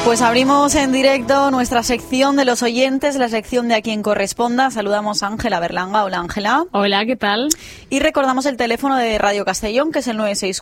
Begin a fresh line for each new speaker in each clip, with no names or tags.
Pues abrimos en directo nuestra sección de los oyentes, la sección de A Quien Corresponda. Saludamos a Ángela Berlanga. Hola, Ángela.
Hola, ¿qué tal?
Y recordamos el teléfono de Radio Castellón, que es el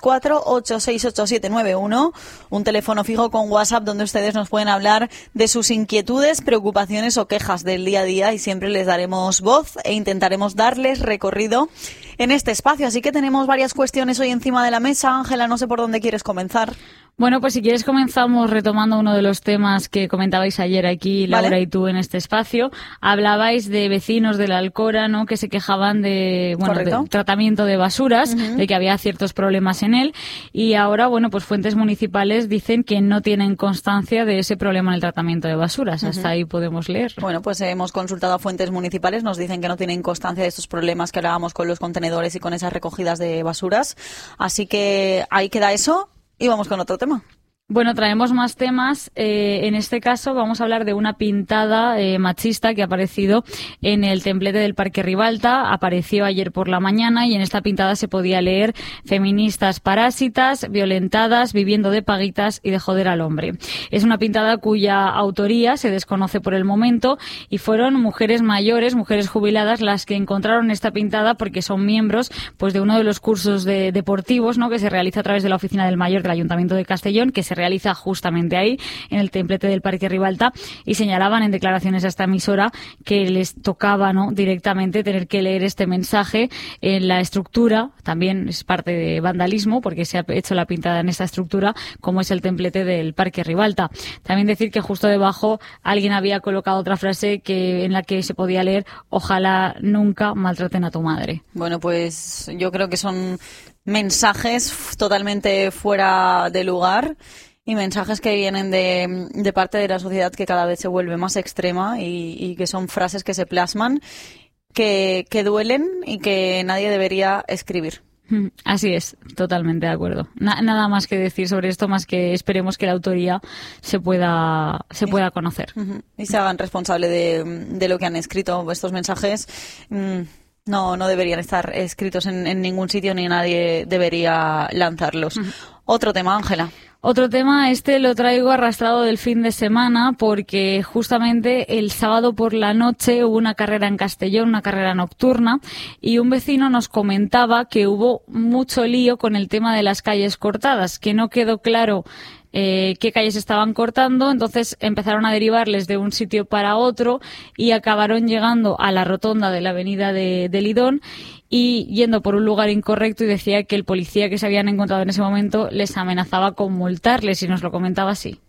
964-868791, un teléfono fijo con WhatsApp donde ustedes nos pueden hablar de sus inquietudes, preocupaciones o quejas del día a día, y siempre les daremos voz e intentaremos darles recorrido en este espacio. Así que tenemos varias cuestiones hoy encima de la mesa. Ángela, no sé por dónde quieres comenzar.
Bueno, pues si quieres comenzamos retomando uno de los temas que comentabais ayer aquí, Laura, ¿vale?, y tú en este espacio. Hablabais de vecinos de la Alcora, ¿no?, que se quejaban de, de tratamiento de basuras, de que había ciertos problemas en él, y ahora, bueno, pues fuentes municipales dicen que no tienen constancia de ese problema en el tratamiento de basuras. Hasta ahí podemos leer.
Bueno, pues hemos consultado a fuentes municipales, nos dicen que no tienen constancia de estos problemas que hablábamos con los contenedores y con esas recogidas de basuras. Así que ahí queda eso. Y vamos con otro tema.
Bueno, traemos más temas. En este caso vamos a hablar de una pintada machista que ha aparecido en el templete del Parque Ribalta. Apareció ayer por la mañana y en esta pintada se podía leer: feministas parásitas, violentadas, viviendo de paguitas y de joder al hombre. Es una pintada cuya autoría se desconoce por el momento y fueron mujeres mayores, mujeres jubiladas, las que encontraron esta pintada porque son miembros pues de uno de los cursos deportivos, ¿no?, que se realiza a través de la Oficina del Mayor del Ayuntamiento de Castellón, que se realiza justamente ahí, en el templete del Parque Ribalta, y señalaban en declaraciones a esta emisora que les tocaba, ¿no?, directamente tener que leer este mensaje en la estructura. También es parte de vandalismo porque se ha hecho la pintada en esta estructura, como es el templete del Parque Ribalta. También decir que justo debajo alguien había colocado otra frase en la que se podía leer: ojalá nunca maltraten a tu madre.
Bueno, pues yo creo que son mensajes totalmente fuera de lugar y mensajes que vienen de parte de la sociedad que cada vez se vuelve más extrema y que son frases que se plasman, que duelen y que nadie debería escribir.
Así es, totalmente de acuerdo. Nada más que decir sobre esto, más que esperemos que la autoría se pueda conocer.
Y se hagan responsable de lo que han escrito. Estos mensajes no deberían estar escritos en ningún sitio, ni nadie debería lanzarlos. Otro tema, Ángela.
Otro tema, lo traigo arrastrado del fin de semana, porque justamente el sábado por la noche hubo una carrera en Castellón, una carrera nocturna, y un vecino nos comentaba que hubo mucho lío con el tema de las calles cortadas, que no quedó claro qué calles estaban cortando. Entonces empezaron a derivarles de un sitio para otro y acabaron llegando a la rotonda de la avenida de Lidón y yendo por un lugar incorrecto, y decía que el policía que se habían encontrado en ese momento les amenazaba con multarles, y nos lo comentaba así.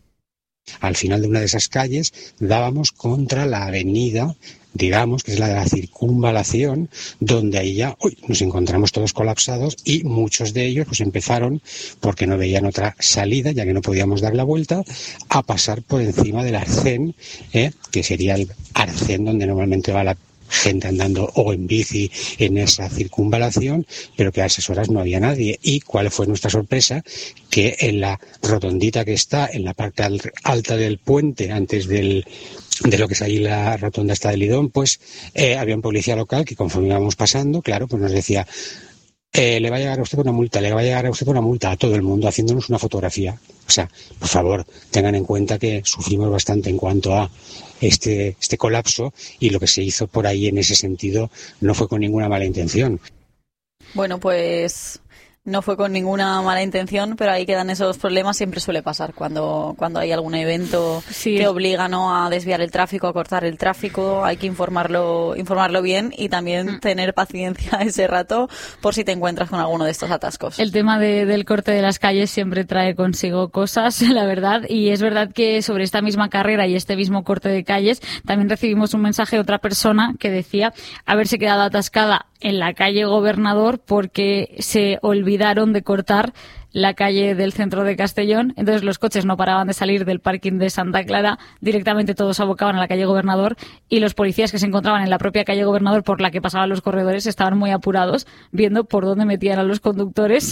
Al final de una de esas calles dábamos contra la avenida, digamos, que es la de la circunvalación, donde ahí ya nos encontramos todos colapsados, y muchos de ellos pues empezaron, porque no veían otra salida, ya que no podíamos dar la vuelta, a pasar por encima del arcén, que sería el arcén donde normalmente va la gente andando o en bici en esa circunvalación, pero que a esas horas no había nadie. ¿Y cuál fue nuestra sorpresa? Que en la rotondita que está en la parte alta del puente, antes de lo que es ahí la rotonda esta de Lidón, pues había un policía local que, conforme íbamos pasando, claro, pues nos decía: le va a llegar a usted una multa, le va a llegar a usted una multa, a todo el mundo, haciéndonos una fotografía. O sea, por favor, tengan en cuenta que sufrimos bastante en cuanto a este colapso, y lo que se hizo por ahí en ese sentido no fue con ninguna mala intención.
Bueno, pues no fue con ninguna mala intención, pero ahí quedan esos problemas. Siempre suele pasar cuando hay algún evento que obliga, ¿no?, a desviar el tráfico, a cortar el tráfico. Hay que informarlo bien, y también tener paciencia ese rato por si te encuentras con alguno de estos atascos.
El tema del corte de las calles siempre trae consigo cosas, la verdad, y es verdad que sobre esta misma carrera y este mismo corte de calles también recibimos un mensaje de otra persona que decía haberse quedado atascada en la calle Gobernador porque se olvidaron de cortar la calle del centro de Castellón. Entonces los coches no paraban de salir del parking de Santa Clara, directamente todos abocaban a la calle Gobernador, y los policías que se encontraban en la propia calle Gobernador por la que pasaban los corredores estaban muy apurados viendo por dónde metían a los conductores,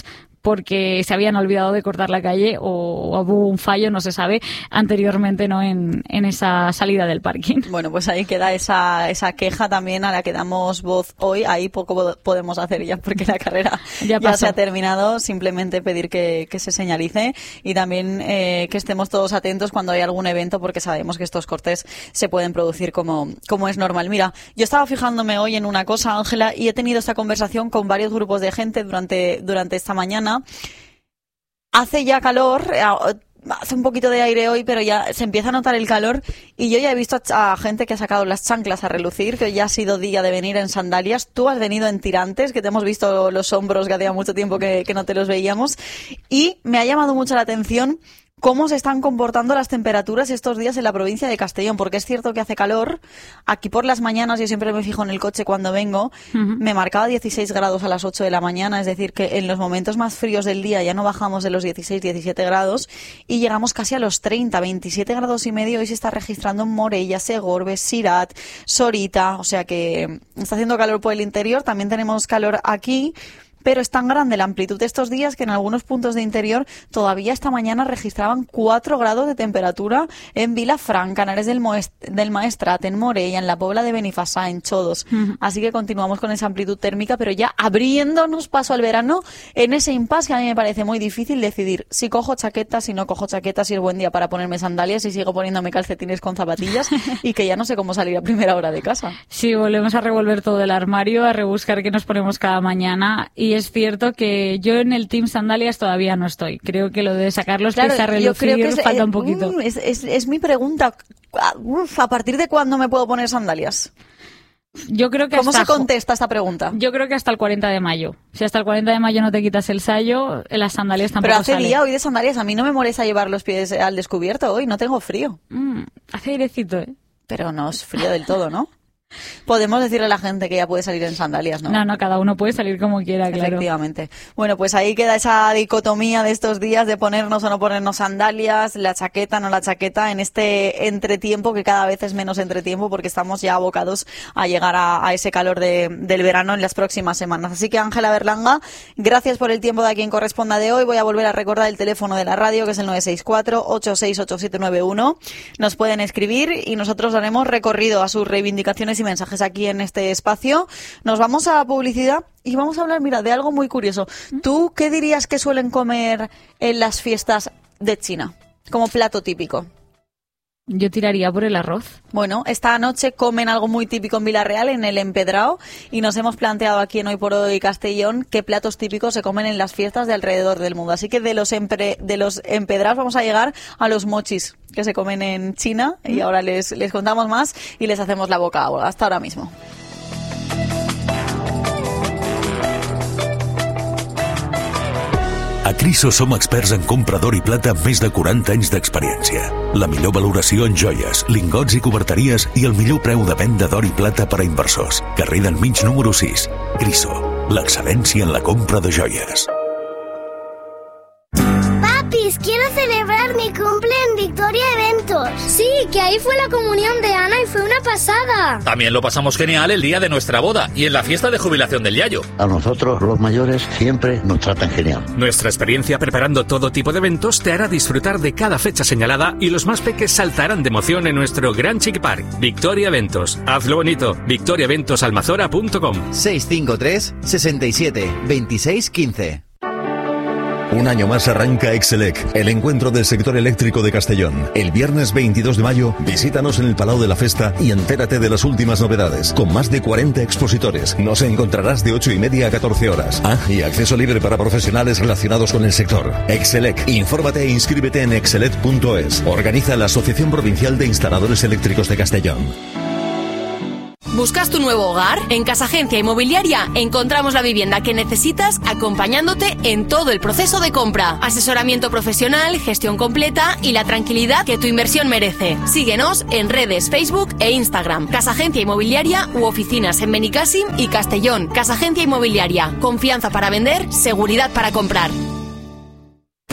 porque se habían olvidado de cortar la calle o hubo un fallo, no se sabe, anteriormente, ¿no?, en esa salida del parking.
Bueno, pues ahí queda esa queja también a la que damos voz hoy. Ahí poco podemos hacer ya porque la carrera ya se ha terminado. Simplemente pedir que se señalice y también que estemos todos atentos cuando hay algún evento, porque sabemos que estos cortes se pueden producir como es normal. Mira, yo estaba fijándome hoy en una cosa, Ángela, y he tenido esta conversación con varios grupos de gente durante esta mañana. Hace ya calor, hace un poquito de aire hoy, pero ya se empieza a notar el calor y yo ya he visto a gente que ha sacado las chanclas a relucir, que ya ha sido día de venir en sandalias. Tú has venido en tirantes, que te hemos visto los hombros, que hacía mucho tiempo que no te los veíamos, y me ha llamado mucho la atención cómo se están comportando las temperaturas estos días en la provincia de Castellón, porque es cierto que hace calor. Aquí por las mañanas, yo siempre me fijo en el coche cuando vengo, me marcaba 16 grados a las 8 de la mañana, es decir, que en los momentos más fríos del día ya no bajamos de los 16, 17 grados y llegamos casi a los 30, 27 grados y medio. Hoy se está registrando en Morella, Segorbe, Sirat, Sorita, o sea que está haciendo calor por el interior. También tenemos calor aquí, pero es tan grande la amplitud de estos días que en algunos puntos de interior todavía esta mañana registraban 4 grados de temperatura en Vilafranca, en Ares del Maestrat, en Morella, en la Pobla de Benifassá, en Chodos. Así que continuamos con esa amplitud térmica, pero ya abriéndonos paso al verano, en ese impasse que a mí me parece muy difícil decidir si cojo chaqueta, si no cojo chaqueta, si es buen día para ponerme sandalias, si sigo poniéndome calcetines con zapatillas y que ya no sé cómo salir a primera hora de casa.
Sí, volvemos a revolver todo el armario, a rebuscar qué nos ponemos cada mañana. Y es cierto que yo en el team sandalias todavía no estoy. Creo que lo de sacar los pies a relucir falta un poquito.
Es mi pregunta. ¿A partir de cuándo me puedo poner sandalias?
Yo creo que
¿Cómo se contesta esta pregunta?
Yo creo que hasta el 40 de mayo. Si hasta el 40 de mayo no te quitas el sayo, las sandalias tampoco
salen. Pero hace día
salen.
hoy de sandalias. A mí no me molesta llevar los pies al descubierto hoy. No tengo frío.
Hace airecito, ¿eh?
Pero no es frío del todo, ¿no? Podemos decirle a la gente que ya puede salir en sandalias, ¿no?
No, cada uno puede salir como quiera, claro.
Efectivamente. Bueno, pues ahí queda esa dicotomía de estos días de ponernos o no ponernos sandalias, la chaqueta, no la chaqueta, en este entretiempo que cada vez es menos entretiempo porque estamos ya abocados a llegar a ese calor del verano en las próximas semanas. Así que, Ángela Berlanga, gracias por el tiempo de A Quien Corresponda de hoy. Voy a volver a recordar el teléfono de la radio, que es el 964-868791. Nos pueden escribir y nosotros haremos recorrido a sus reivindicaciones y mensajes aquí en este espacio. Nos vamos a publicidad y vamos a hablar, mira, de algo muy curioso. ¿Tú qué dirías que suelen comer en las fiestas de China como plato típico?
Yo tiraría por el arroz.
Bueno, esta noche comen algo muy típico en Villarreal, en el Empedrao, y nos hemos planteado aquí en Hoy por Hoy Castellón qué platos típicos se comen en las fiestas de alrededor del mundo. Así que de los empedraos vamos a llegar a los mochis que se comen en China y ahora les contamos más y les hacemos la boca agua. Hasta ahora mismo.
A Criso som experts en compra d'or i plata amb més de 40 anys d'experiència. La millor valoració en joies, lingots i coberteries i el millor preu de venda d'or i plata per a inversors. Carrer d'en Mig número 6. Criso, l'excel·lència en la compra de joies.
Papis, quiero celebrar mi cumple en Victoria Eventos. Sí, que ahí fue la comunión de Ana y fue una pasada.
También lo pasamos genial el día de nuestra boda y en la fiesta de jubilación del Yayo.
A nosotros, los mayores, siempre nos tratan genial.
Nuestra experiencia preparando todo tipo de eventos te hará disfrutar de cada fecha señalada y los más peques saltarán de emoción en nuestro Gran Chiqui Park. Victoria Eventos. Hazlo bonito. victoriaeventosalmazora.com
653 67 26 15.
Un año más arranca Excelec, el encuentro del sector eléctrico de Castellón. El viernes 22 de mayo, visítanos en el Palau de la Festa y entérate de las últimas novedades. Con más de 40 expositores, nos encontrarás de 8:30 a 14 horas. Y acceso libre para profesionales relacionados con el sector. Excelec, infórmate e inscríbete en excelet.es. Organiza la Asociación Provincial de Instaladores Eléctricos de Castellón.
¿Buscas tu nuevo hogar? En Casa Agencia Inmobiliaria encontramos la vivienda que necesitas acompañándote en todo el proceso de compra. Asesoramiento profesional, gestión completa y la tranquilidad que tu inversión merece. Síguenos en redes, Facebook e Instagram. Casa Agencia Inmobiliaria u oficinas en Benicàssim y Castellón. Casa Agencia Inmobiliaria. Confianza para vender, seguridad para comprar.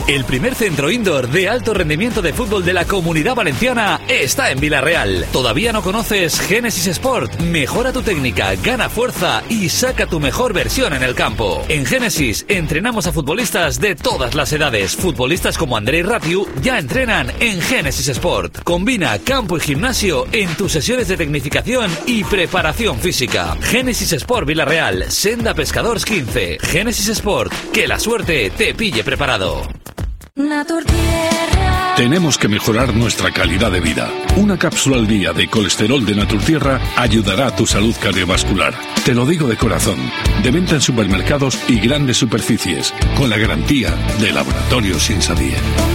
El primer centro indoor de alto rendimiento de fútbol de la Comunidad Valenciana está en Vila-real. ¿Todavía no conoces Génesis Sport? Mejora tu técnica, gana fuerza y saca tu mejor versión en el campo. En Génesis entrenamos a futbolistas de todas las edades. Futbolistas como Andrei Ratiu ya entrenan en Génesis Sport. Combina campo y gimnasio en tus sesiones de tecnificación y preparación física. Génesis Sport Vila-real, Senda Pescadores 15. Génesis Sport, que la suerte te pille preparado.
Naturtierra. Tenemos que mejorar nuestra calidad de vida. Una cápsula al día de colesterol de Naturtierra ayudará a tu salud cardiovascular. Te lo digo de corazón. De venta en supermercados y grandes superficies, con la garantía de Laboratorios Insadir.